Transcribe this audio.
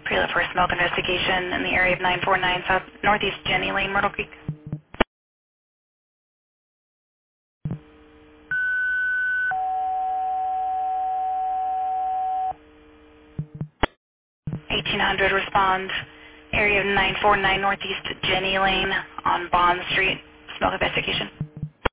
Prelude for a smoke investigation in the area of 949 South Northeast Jenny Lane, Myrtle Creek. 1800 respond. Area of 949 Northeast Jenny Lane on Bond Street. Smoke investigation.